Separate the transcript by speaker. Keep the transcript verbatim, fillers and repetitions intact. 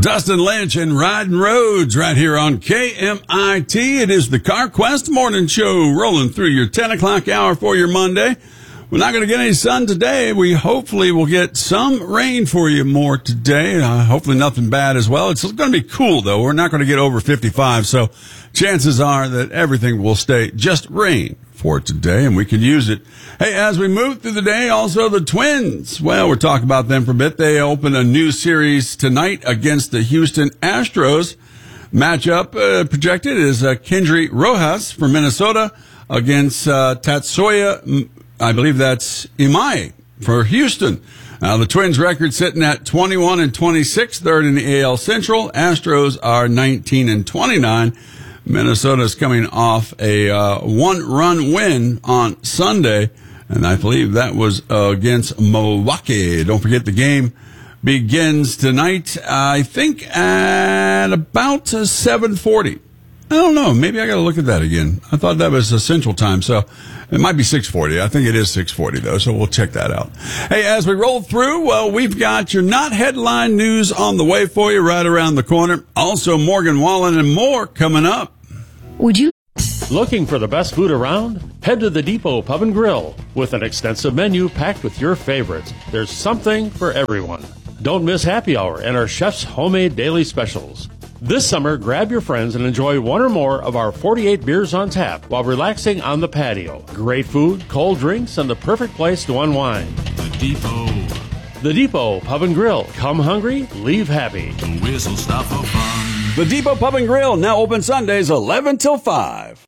Speaker 1: Dustin Lynch and Riding Roads right here on K M I T. It is the Car Quest Morning Show rolling through your ten o'clock hour for your Monday. We're not going to get any sun today. We hopefully will get some rain for you more today. Uh, hopefully nothing bad as well. It's going to be cool, though. We're not going to get over fifty-five, so chances are that everything will stay just rain for today, and we can use it. Hey, as we move through the day, also the Twins. Well, we're talking about them for a bit. They open a new series tonight against the Houston Astros. Matchup uh, projected is uh, Kendry Rojas from Minnesota against uh, Tatsuya, I believe that's Imai for Houston. Now, the Twins' record sitting at twenty-one and twenty-six, third in the A L Central. Astros are nineteen and twenty-nine. Minnesota's coming off a uh, one-run win on Sunday, and I believe that was uh, against Milwaukee. Don't forget the game begins tonight, I think, at about uh, seven forty. I don't know. Maybe I got to look at that again. I thought that was a Central Time, so it might be six forty. I think it is six forty, though, so we'll check that out. Hey, as we roll through, well, we've got your not headline news on the way for you right around the corner. Also, Morgan Wallen and more coming up.
Speaker 2: Would you?
Speaker 3: Looking for the best food around? Head to the Depot Pub and Grill. With an extensive menu packed with your favorites, there's something for everyone. Don't miss happy hour and our chef's homemade daily specials. This summer, grab your friends and enjoy one or more of our forty-eight beers on tap while relaxing on the patio. Great food, cold drinks, and the perfect place to unwind.
Speaker 4: The Depot.
Speaker 3: The Depot Pub and Grill. Come hungry, leave happy.
Speaker 4: The whistle stop for fun.
Speaker 1: The Depot Pub and Grill, now open Sundays eleven till five.